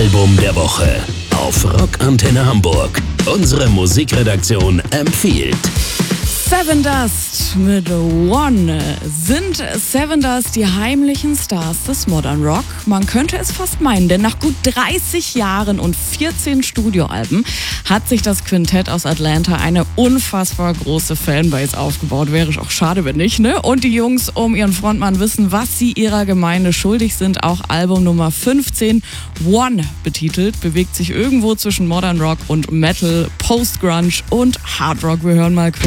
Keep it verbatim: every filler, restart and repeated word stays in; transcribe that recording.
Album der Woche auf Rock Antenne Hamburg. Unsere Musikredaktion empfiehlt. Sevendust mit One. Sind Sevendust die heimlichen Stars des Modern Rock? Man könnte es fast meinen, denn nach gut dreißig Jahren und vierzehn Studioalben hat sich das Quintett aus Atlanta eine unfassbar große Fanbase aufgebaut. Wäre auch schade, wenn nicht, ne? Und die Jungs um ihren Frontmann wissen, was sie ihrer Gemeinde schuldig sind. Auch Album Nummer fünfzehn, One betitelt, bewegt sich irgendwo zwischen Modern Rock und Metal, Post-Grunge und Hard Rock. Wir hören mal kurz